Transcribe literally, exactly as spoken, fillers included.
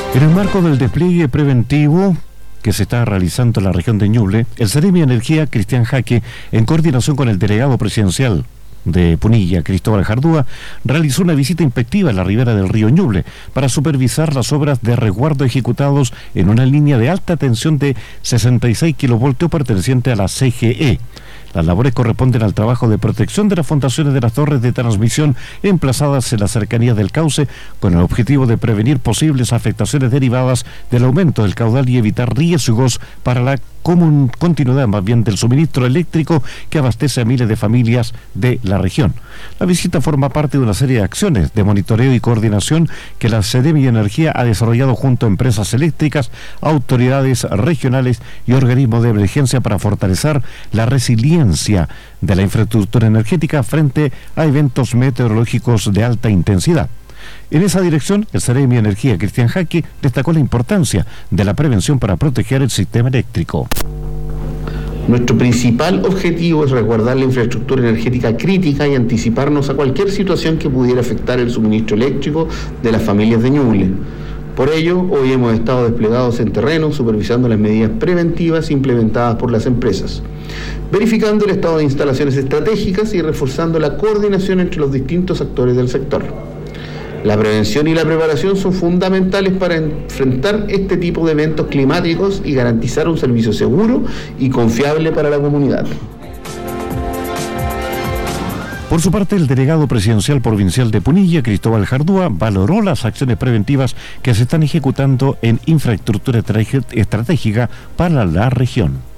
En el marco del despliegue preventivo que se está realizando en la región de Ñuble, el Ceremi de Energía, Cristian Jaque, en coordinación con el delegado presidencial de Punilla, Cristóbal Jardúa, realizó una visita inspectiva en la ribera del río Ñuble para supervisar las obras de resguardo ejecutados en una línea de alta tensión de sesenta y seis kilovoltios perteneciente a la C G E. Las labores corresponden al trabajo de protección de las fundaciones de las torres de transmisión emplazadas en la cercanía del cauce, con el objetivo de prevenir posibles afectaciones derivadas del aumento del caudal y evitar riesgos para la común continuidad más bien del suministro eléctrico que abastece a miles de familias de la región. La visita forma parte de una serie de acciones de monitoreo y coordinación que la Ceremi de Energía ha desarrollado junto a empresas eléctricas, autoridades regionales y organismos de emergencia para fortalecer la resiliencia de la infraestructura energética frente a eventos meteorológicos de alta intensidad. En esa dirección, el Ceremi de Energía, Cristian Jaque, destacó la importancia de la prevención para proteger el sistema eléctrico. Nuestro principal objetivo es resguardar la infraestructura energética crítica y anticiparnos a cualquier situación que pudiera afectar el suministro eléctrico de las familias de Ñuble. Por ello, hoy hemos estado desplegados en terreno supervisando las medidas preventivas implementadas por las empresas, verificando el estado de instalaciones estratégicas y reforzando la coordinación entre los distintos actores del sector. La prevención y la preparación son fundamentales para enfrentar este tipo de eventos climáticos y garantizar un servicio seguro y confiable para la comunidad. Por su parte, el delegado presidencial provincial de Punilla, Cristóbal Jardúa, valoró las acciones preventivas que se están ejecutando en infraestructura estratégica para la región.